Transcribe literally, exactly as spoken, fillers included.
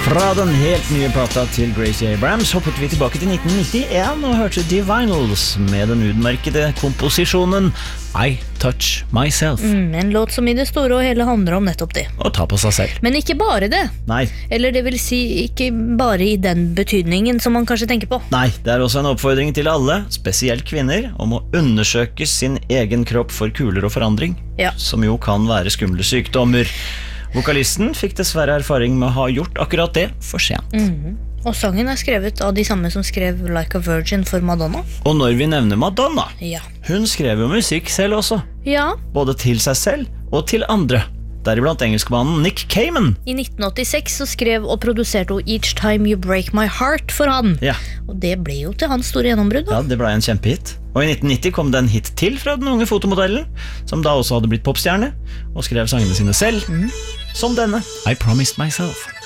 Fra den helt nye plata til Gracie Abrams hoppet vi tilbake til nitten nittien og hørte Divinals med den utmerkede komposisjonen I Touch Myself. Mm, en låt som i det store og hele handler om nettopp det. Å ta på seg selv. Men ikke bare det. Nei. Eller det vil si ikke bare i den betydningen som man kanskje tenker på. Nei, det er også en oppfordring til alle, spesielt kvinner, om å undersøke sin egen kropp for kuler og forandring, Ja. som jo kan være skumle sykdommer. Vokalisten fikk dessverre erfaring med å ha gjort akkurat det for sent. Mhm. Og sangen er skrevet av de samme som skrev Like a Virgin for Madonna. Og når vi nevner Madonna, Ja. hun skrev jo musikk selv også, Ja, både til seg selv og til andre. Deriblant engelskmannen Nick Cayman. i nitten åttiseks så skrev og produserte hun Each Time You Break My Heart for han. Ja, Og det ble jo til hans store gjennombrudd. da. ja, det ble en kjempehit. Og i nitten nitti kom det en hit til fra den unge fotomodellen, som da også hadde blitt popstjerne, og skrev sangene sine selv, som denne, I Promised Myself.